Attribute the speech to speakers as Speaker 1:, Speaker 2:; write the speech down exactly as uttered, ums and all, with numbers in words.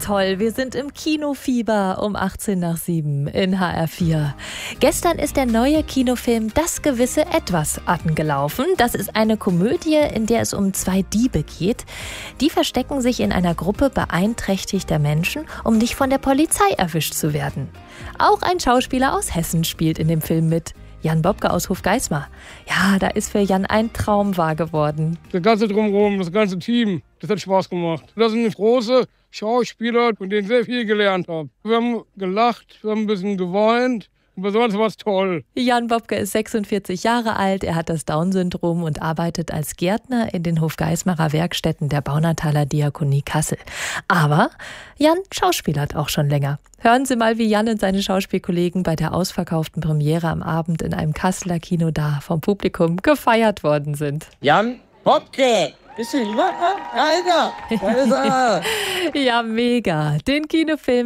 Speaker 1: toll, wir sind im Kinofieber um achtzehn nach sieben in H R vier. Gestern ist der neue Kinofilm Das gewisse Etwas angelaufen. Das ist eine Komödie, in der es um zwei Diebe geht. Die verstecken sich in einer Gruppe beeinträchtigter Menschen, um nicht von der Polizei erwischt zu werden. Auch ein Schauspieler aus Hessen spielt in dem Film mit. Jan Bobke aus Hofgeismar. Ja, da ist für Jan ein Traum wahr geworden.
Speaker 2: Das ganze Drumherum, das ganze Team, das hat Spaß gemacht. Das sind große Schauspieler, von denen ich sehr viel gelernt habe. Wir haben gelacht, wir haben ein bisschen geweint. Und besonders war es toll.
Speaker 1: Jan Bobke ist sechsundvierzig Jahre alt, er hat das Down-Syndrom und arbeitet als Gärtner in den Hofgeismarer Werkstätten der Baunataler Diakonie Kassel. Aber Jan schauspielert auch schon länger. Hören Sie mal, wie Jan und seine Schauspielkollegen bei der ausverkauften Premiere am Abend in einem Kasseler Kino da vom Publikum gefeiert worden sind.
Speaker 3: Jan Bobke! Bist du lieber? Alter! Da ist er!
Speaker 1: Ja, mega. Den Kinofilm